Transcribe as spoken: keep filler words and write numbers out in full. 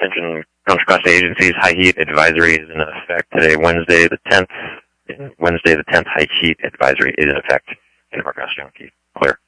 Attention, Contra Costa agencies, high heat advisory is in effect today, Wednesday the tenth. Wednesday the tenth, high heat advisory is in effect in Northwest Yonke. Clear.